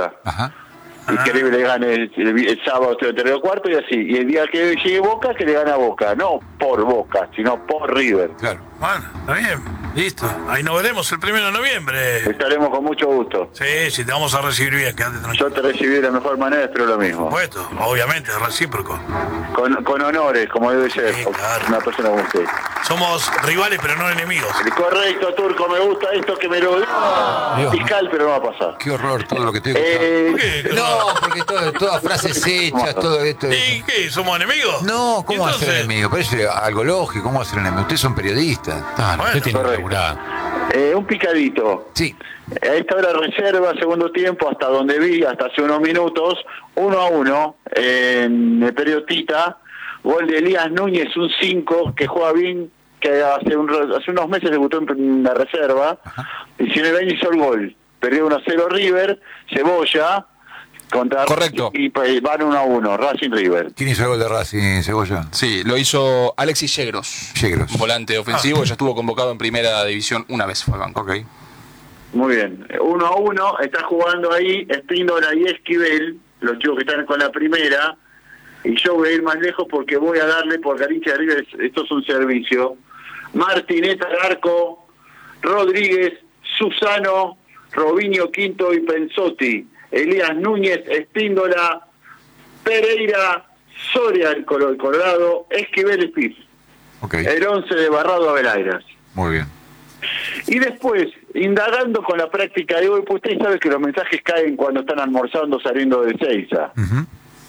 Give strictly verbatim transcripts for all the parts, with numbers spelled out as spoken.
Boca. Ajá. Y que River le gane el, el, el sábado el tercero cuarto y así. Y el día que llegue Boca, que le gane a Boca. No por Boca, sino por River. Claro. Bueno, está bien, listo. Ahí nos veremos el primero de noviembre. Estaremos con mucho gusto. Sí, sí, te vamos a recibir bien, quédate tranquilo. Yo te recibí de la mejor manera, espero lo mismo. Por supuesto, obviamente, recíproco. Con, con honores, como debe ser. Sí, claro. Una persona como usted. Somos rivales, pero no enemigos. Correcto, Turco, me gusta esto que me lo Dios. fiscal, pero no va a pasar. Qué horror todo lo que estoy Eh, ¿Qué? No, porque todo, todas frases hechas, todo esto. ¿Y qué? ¿Somos enemigos? No, ¿cómo va a ser Entonces, enemigo? Parece algo lógico, ¿cómo va a ser enemigo? Ustedes son periodistas. Ah, Bueno, usted tiene que correcto. laburar. eh, un picadito. Sí. A esta hora reserva, segundo tiempo, hasta donde vi, hasta hace unos minutos, uno a uno, en el Periodista, gol de Elías Núñez, un cinco, que juega bien, que hace, un, hace unos meses debutó en la reserva, y si en el año hizo el gol, perdió uno a cero River, Cebolla, contra Correcto. y, y van uno a uno, Racing River. ¿Quién hizo el gol de Racing, Cebolla? Sí, lo hizo Alexis Yegros. Yegros. Un volante ofensivo, ya estuvo convocado en primera división una vez, fue al banco. Ok. Muy bien, uno a uno, está jugando ahí Espíndola y Esquivel, los chicos que están con la primera, y yo voy a ir más lejos porque voy a darle por Garincha de River, esto es un servicio. Martineta Arco, Rodríguez, Susano, Robinho Quinto y Pensotti, Elías Núñez, Espíndola, Pereira, Soria el Colorado, Esquivel y Pif. Ok. El once de Barrado a Velairas. Muy bien. Y después, indagando con la práctica de hoy, pues usted sabe que los mensajes caen cuando están almorzando saliendo de Seiza. Uh-huh.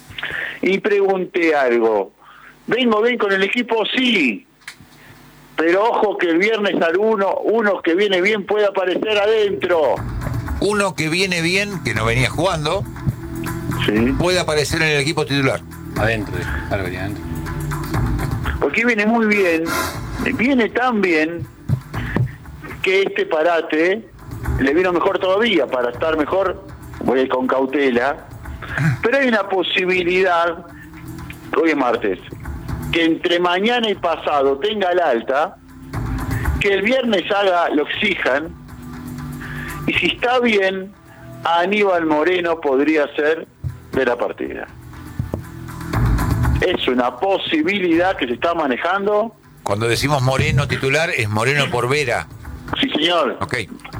Y pregunté algo. ¿Vengo bien con el equipo? Sí. Pero ojo que el viernes alguno, uno que viene bien puede aparecer adentro. Uno que viene bien, que no venía jugando, Sí. puede aparecer en el equipo titular. Adentro, claro, venía adentro. Porque viene muy bien, viene tan bien que este parate le vino mejor todavía. Para estar mejor voy a ir con cautela, pero hay una posibilidad, hoy es martes, que entre mañana y pasado tenga el alta, que el viernes haga, lo exijan, y si está bien, Aníbal Moreno podría ser de la partida. Es una posibilidad que se está manejando. Cuando decimos Moreno titular, es Moreno por Vera. Sí, señor. Ok.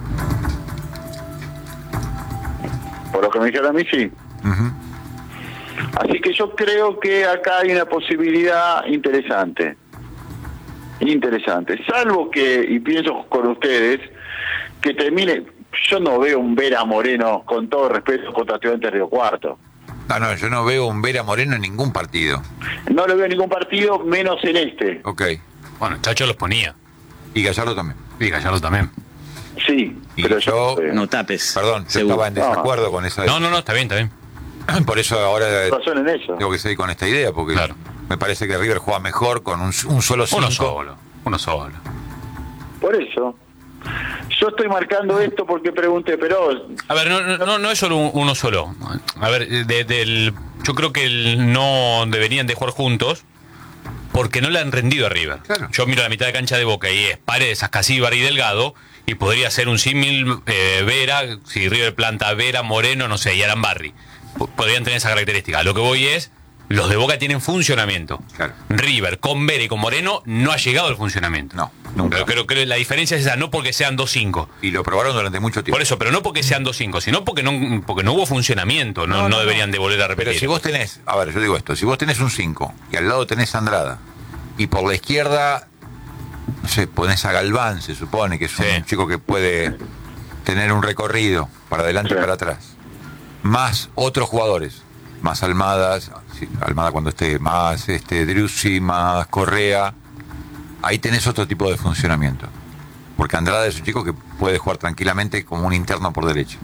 Por lo que me dijeron a mí, sí. Uh-huh. Así que yo creo que acá hay una posibilidad interesante. Interesante. Salvo que, y pienso con ustedes, que termine... Yo no veo un Vera Moreno, con todo respeto, contra Estudiantes de Río Cuarto. No, no, yo no veo un Vera Moreno en ningún partido. No lo veo en ningún partido, menos en este. Ok. Bueno, Chacho los ponía. Y Gallardo también. Y Gallardo también. Sí, Y pero yo... yo- eh, No tapes. Perdón, yo Seguro. estaba en desacuerdo con esa... No, no, no, está bien, está bien. Por eso ahora razón en eso. tengo que seguir con esta idea, porque Claro. me parece que River juega mejor con un, un solo cinco. Uno solo, uno solo. Por eso. Yo estoy marcando esto porque pregunté, pero... A ver, no, no, no es solo un- uno solo. A ver, de- del, yo creo que el- no deberían de jugar juntos porque no le han rendido a River. Claro. Yo miro la mitad de cancha de Boca y es Paredes, Ascasíbar y Delgado, y podría ser un símil eh, Vera, si River planta Vera, Moreno, no sé, y Arambarri. P- Podrían tener esa característica. Lo que voy es, los de Boca tienen funcionamiento. Claro. River con Vera y con Moreno no ha llegado al funcionamiento. No, nunca. Pero creo que la diferencia es esa, no porque sean dos cinco. Y lo probaron durante mucho tiempo. Por eso, pero no porque sean dos cinco, sino porque no, porque no hubo funcionamiento, no, No, no, no, deberían no. de volver a repetir. Pero si vos tenés, a ver, yo digo esto, si vos tenés un cinco y al lado tenés a Andrada y por la izquierda, no sé, ponés a Galván, se supone que es un Sí. chico que puede tener un recorrido para adelante Sí. y para atrás, más otros jugadores, más Almadas, sí, Almada cuando esté, más este Driussi, más Correa, ahí tenés otro tipo de funcionamiento. Porque Andrada es un chico que puede jugar tranquilamente como un interno por derecha.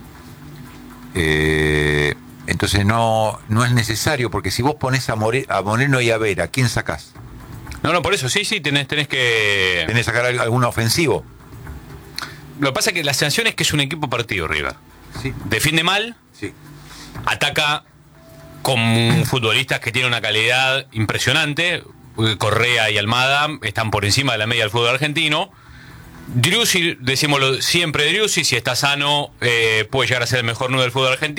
Eh, entonces no, no es necesario, porque si vos ponés a, More, a Moreno y a Vera, ¿quién sacás? No, no, por eso, sí, sí, tenés, tenés que... ¿Tenés que sacar algún ofensivo? Lo que pasa es que la sensación es que es un equipo partido, River. Sí. Defiende mal, Sí. ataca con futbolistas que tienen una calidad impresionante. Correa y Almada están por encima de la media del fútbol argentino. Driussi, decímoslo siempre, Driussi, si está sano, eh, puede llegar a ser el mejor nueve del fútbol argentino.